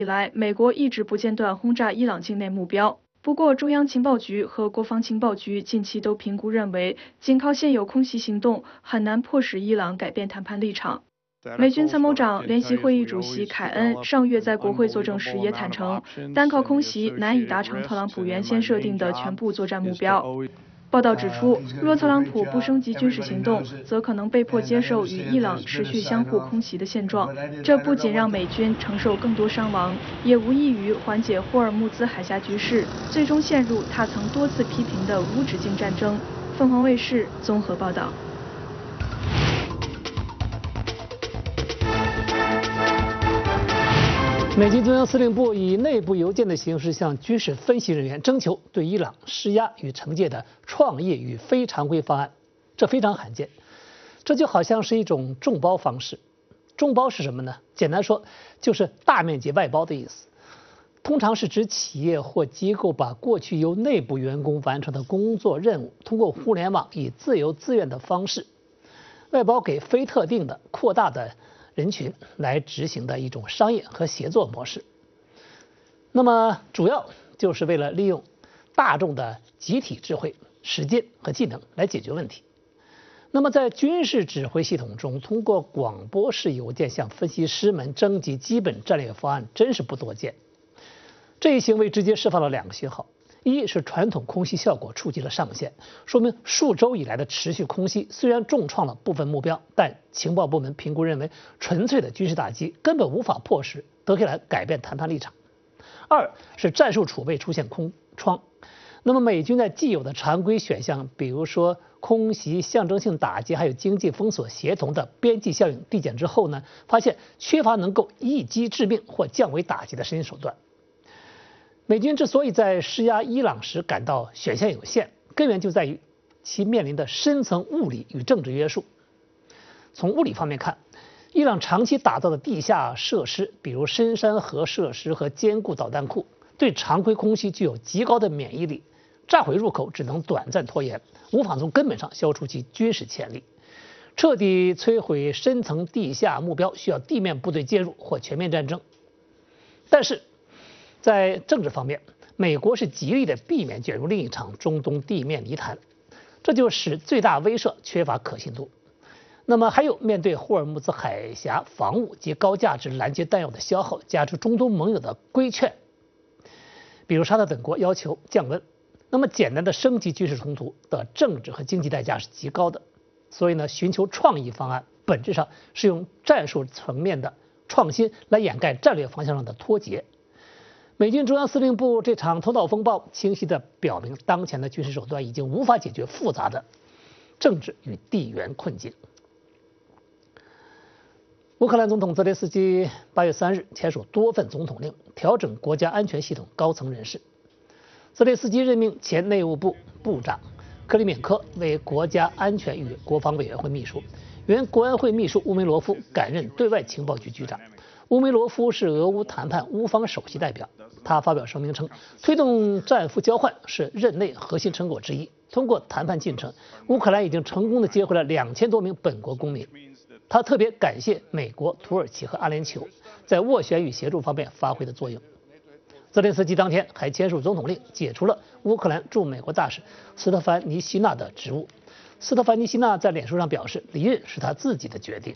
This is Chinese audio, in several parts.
以来，美国一直不间断轰炸伊朗境内目标。不过，中央情报局和国防情报局近期都评估认为，仅靠现有空袭行动很难迫使伊朗改变谈判立场。美军参谋长联席会议主席凯恩上月在国会作证时也坦承，单靠空袭难以达成特朗普原先设定的全部作战目标。报道指出，若特朗普不升级军事行动，则可能被迫接受与伊朗持续相互空袭的现状。这不仅让美军承受更多伤亡，也无异于缓解霍尔木兹海峡局势，最终陷入他曾多次批评的无止境战争。凤凰卫视综合报道。 美军中央司令部以内部邮件的形式向军事分析人员征求对伊朗施压与惩戒的创业与非常规方案，这非常罕见。这就好像是一种众包方式。众包是什么呢？简单说就是大面积外包的意思。通常是指企业或机构把过去由内部员工完成的工作任务，通过互联网以自由自愿的方式外包给非特定的扩大的人群来执行的一种商业和协作模式。那么主要就是为了利用大众的集体智慧、实践和技能来解决问题。那么在军事指挥系统中，通过广播式邮件向分析师们征集基本战略方案真是不多见。这一行为直接释放了两个信号：一是传统空袭效果触及了上限，说明数周以来的持续空袭虽然重创了部分目标，但情报部门评估认为纯粹的军事打击根本无法迫使德黑兰改变谈判立场。二是战术储备出现空窗。那么美军在既有的常规选项，比如说空袭、象征性打击还有经济封锁协同的边际效应递减之后呢，发现缺乏能够一击致命或降维打击的实际手段。美军之所以在施压伊朗时感到选项有限，根源就在于其面临的深层物理与政治约束。从物理方面看，伊朗长期打造的地下设施，比如深山核设施和坚固导弹库，对常规空袭具有极高的免疫力，炸毁入口只能短暂拖延，无法从根本上消除其军事潜力。彻底摧毁深层地下目标需要地面部队介入或全面战争。但是在政治方面，美国是极力的避免卷入另一场中东地面泥潭，这就使最大威慑缺乏可信度。那么还有面对霍尔木兹海峡防务及高价值拦截弹药的消耗，加之中东盟友的规劝，比如沙特等国要求降温，那么简单的升级军事冲突的政治和经济代价是极高的。所以呢，寻求创意方案本质上是用战术层面的创新来掩盖战略方向上的脱节。美军中央司令部这场头脑风暴清晰地表明，当前的军事手段已经无法解决复杂的政治与地缘困境。乌克兰总统泽连斯基8月3日签署多份总统令，调整国家安全系统高层人事。泽连斯基任命前内务部部长克里缅科为国家安全与国防委员会秘书，原国安会秘书乌梅罗夫改任对外情报局局长。乌梅罗夫是俄乌谈判乌方首席代表，他发表声明称，推动战俘交换是任内核心成果之一。通过谈判进程，乌克兰已经成功地接回了2000多名本国公民。他特别感谢美国、土耳其和阿联酋在斡旋与协助方面发挥的作用。泽连斯基当天还签署总统令，解除了乌克兰驻美国大使斯特凡尼希纳的职务。斯特凡尼希纳在脸书上表示，离任是他自己的决定。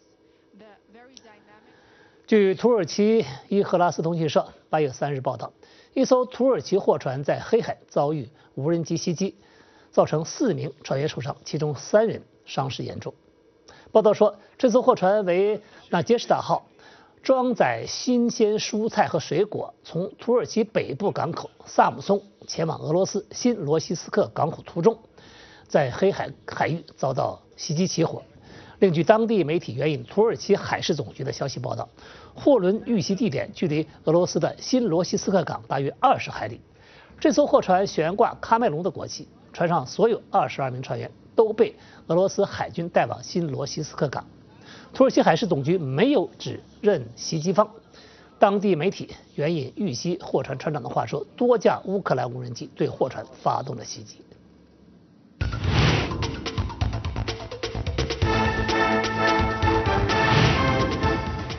据土耳其伊赫拉斯通讯社8月3日报道，一艘土耳其货船在黑海遭遇无人机袭击，造成4名船员受伤，其中3人伤势严重。报道说，这艘货船为纳杰什达号，装载新鲜蔬菜和水果，从土耳其北部港口萨姆松前往俄罗斯新罗西斯克港口途中，在黑海海域遭到袭击起火。另据当地媒体援引土耳其海事总局的消息报道，货轮遇袭地点距离俄罗斯的新罗西斯克港大约20海里。这艘货船悬挂喀麦隆的国旗，船上所有22名船员都被俄罗斯海军带往新罗西斯克港。土耳其海事总局没有指认袭击方。当地媒体援引遇袭货船船长的话说，多架乌克兰无人机对货船发动了袭击。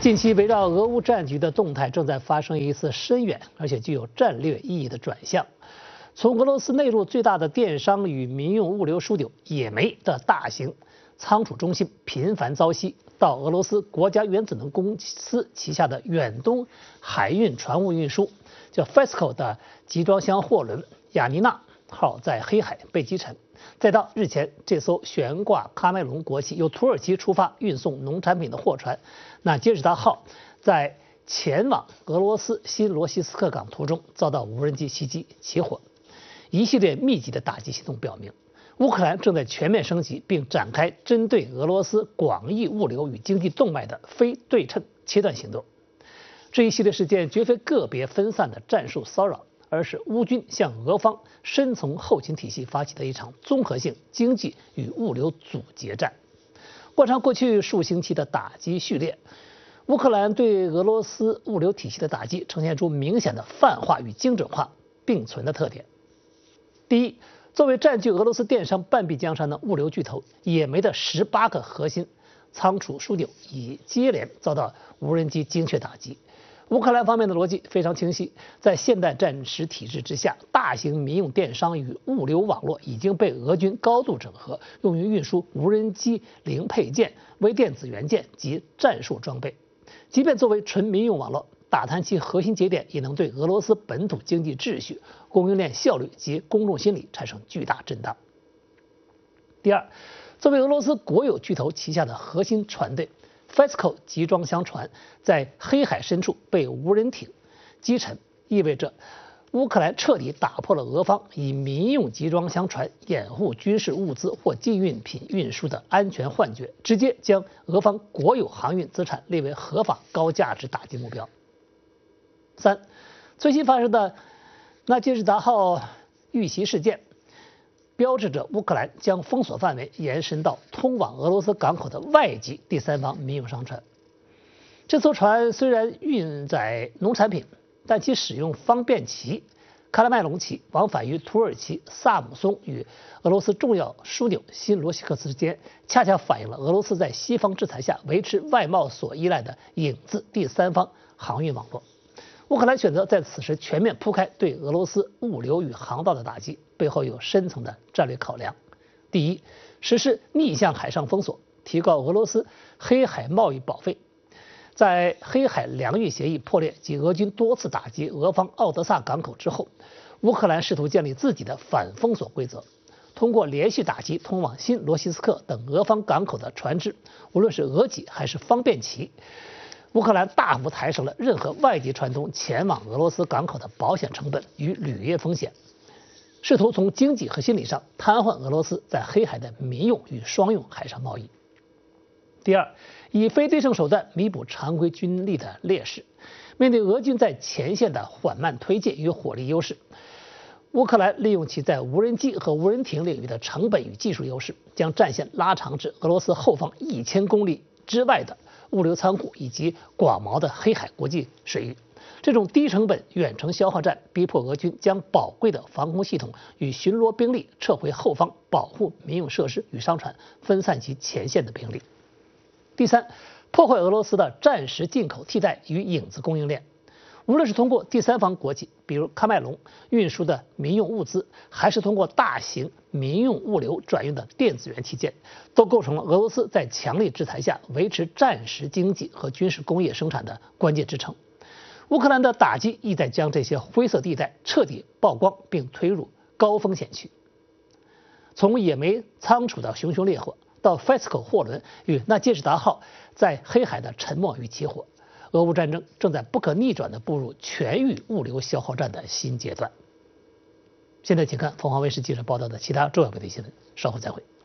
近期围绕俄乌战局的动态正在发生一次深远而且具有战略意义的转向。从俄罗斯内陆最大的电商与民用物流枢纽野煤的大型仓储中心频繁遭袭，到俄罗斯国家原子能公司旗下的远东海运船务运输叫 FESCO 的集装箱货轮雅尼娜号在黑海被击沉，再到日前这艘悬挂喀麦隆国旗由土耳其出发运送农产品的货船那杰日达号在前往俄罗斯新罗西斯克港途中遭到无人机袭击起火。一系列密集的打击行动表明，乌克兰正在全面升级并展开针对俄罗斯广义物流与经济动脉的非对称切断行动。这一系列事件绝非个别分散的战术骚扰，而是乌军向俄方深层后勤体系发起的一场综合性经济与物流阻截战。贯穿过去数星期的打击序列，乌克兰对俄罗斯物流体系的打击呈现出明显的泛化与精准化并存的特点。第一，作为占据俄罗斯电商半壁江山的物流巨头，野煤的18个核心仓储枢纽已接连遭到无人机精确打击。乌克兰方面的逻辑非常清晰，在现代战时体制之下，大型民用电商与物流网络已经被俄军高度整合，用于运输无人机零配件、微电子元件及战术装备。即便作为纯民用网络，打探其核心节点也能对俄罗斯本土经济秩序、供应链效率及公众心理产生巨大震荡。第二，作为俄罗斯国有巨头旗下的核心船队 FESCO 集装箱船在黑海深处被无人艇击沉，意味着乌克兰彻底打破了俄方以民用集装箱船掩护军事物资或禁运品运输的安全幻觉，直接将俄方国有航运资产列为合法高价值打击目标。三，最新发生的纳杰日达号遇袭事件，标志着乌克兰将封锁范围延伸到通往俄罗斯港口的外籍第三方民用商船。这艘船虽然运载农产品，但其使用方便旗、喀拉麦隆旗往返于土耳其萨姆松与俄罗斯重要枢纽新罗西克斯之间，恰恰反映了俄罗斯在西方制裁下维持外贸所依赖的影子第三方航运网络。乌克兰选择在此时全面铺开对俄罗斯物流与航道的打击，背后有深层的战略考量。第一，实施逆向海上封锁，提高俄罗斯黑海贸易保费。在黑海粮运协议破裂及俄军多次打击俄方奥德萨港口之后，乌克兰试图建立自己的反封锁规则，通过连续打击通往新罗西斯克等俄方港口的船只，无论是俄籍还是方便旗，乌克兰大幅抬升了任何外籍船东前往俄罗斯港口的保险成本与履约风险，试图从经济和心理上瘫痪俄罗斯在黑海的民用与双用海上贸易。第二，以非对称手段弥补常规军力的劣势。面对俄军在前线的缓慢推进与火力优势，乌克兰利用其在无人机和无人艇领域的成本与技术优势，将战线拉长至俄罗斯后方1000公里之外的物流仓库以及广袤的黑海国际水域。这种低成本远程消耗战逼迫俄军将宝贵的防空系统与巡逻兵力撤回后方，保护民用设施与商船，分散其前线的兵力。第三，破坏俄罗斯的战时进口替代与影子供应链。无论是通过第三方国际，比如喀麦隆运输的民用物资，还是通过大型民用物流转运的电子元器件，都构成了俄罗斯在强力制裁下维持战时经济和军事工业生产的关键支撑。乌克兰的打击意在将这些灰色地带彻底曝光并推入高风险区。从野煤仓储的熊熊烈火，到 FESCO 货轮与纳杰日达号在黑海的沉没与起火，俄乌战争正在不可逆转地步入全域物流消耗战的新阶段。现在请看凤凰卫视记者报道的其他重要媒体新闻，稍后再会。